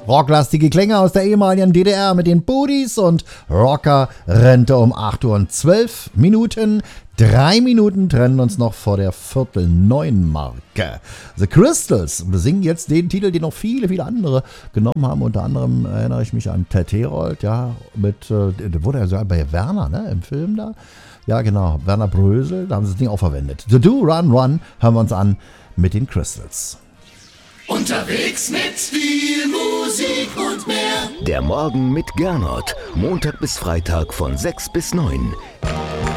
Rocklastige Klänge aus der ehemaligen DDR mit den Booties und Rocker Rente um 8 Uhr und 12 Minuten. 3 Minuten trennen uns noch vor der Viertel-9-Marke. The Crystals besingen jetzt den Titel, den noch viele, viele andere genommen haben. Unter anderem erinnere ich mich an Ted Herold, ja, der wurde ja sogar bei Werner, ne, im Film da. Ja, genau, Werner Brösel, da haben sie das Ding auch verwendet. The Do Run Run hören wir uns an mit den Crystals. Unterwegs mit viel Musik und mehr. Der Morgen mit Gernot. Montag bis Freitag von 6 bis 9.